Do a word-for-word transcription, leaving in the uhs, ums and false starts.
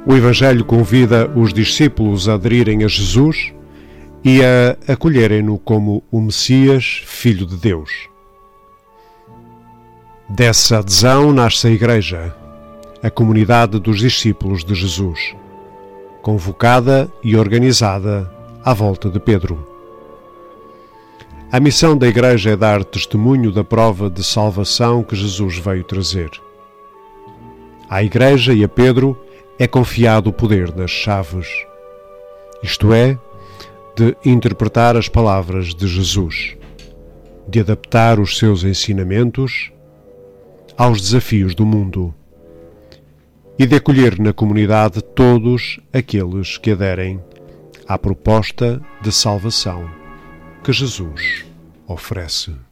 O Evangelho convida os discípulos a aderirem a Jesus e a acolherem-no como o Messias, Filho de Deus. Dessa adesão nasce a Igreja, a comunidade dos discípulos de Jesus, convocada e organizada à volta de Pedro. A missão da Igreja é dar testemunho da prova de salvação que Jesus veio trazer. À Igreja e a Pedro é confiado o poder das chaves, isto é, de interpretar as palavras de Jesus, de adaptar os seus ensinamentos aos desafios do mundo e de acolher na comunidade todos aqueles que aderem à proposta de salvação que Jesus oferece.